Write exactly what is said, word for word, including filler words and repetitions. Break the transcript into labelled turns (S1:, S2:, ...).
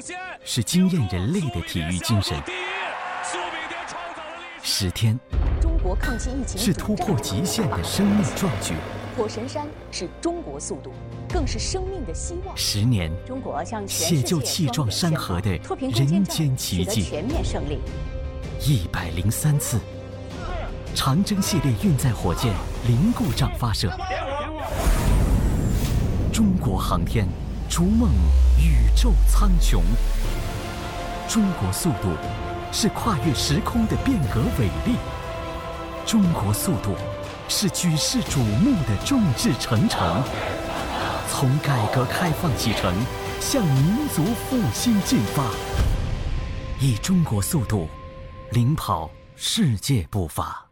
S1: 是惊艳人类的体育精神。十天，
S2: 中国抗击疫情
S1: 是突破极限的生命壮举。
S2: 火神山是中国速度，更是生命的希望。
S1: 十年，
S2: 中国向全世界
S1: 写就气壮山河的人间奇迹。
S2: 全面胜利。
S1: 一百零三次，长征系列运载火箭零故障发射。中国航天逐梦宇宙苍穹。中国速度是跨越时空的变革伟力。中国速度是举世瞩目的众志成城。从改革开放启程，向民族复兴进发。以中国速度领跑世界步伐。